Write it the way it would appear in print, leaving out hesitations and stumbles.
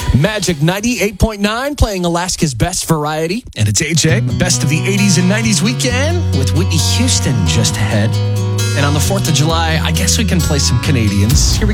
Magic 98.9 playing Alaska's best variety. And it's AJ, best of the 80s and 90s weekend with Whitney Houston just ahead. And on the 4th of July, I guess we can play some Canadians. Here we